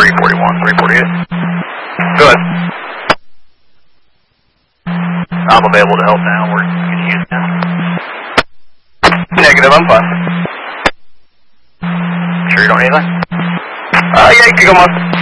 341, 348. Go ahead. I'm available to help now. We're getting used now. Negative, I'm fine. Sure you don't need anything? Yeah, you can come on.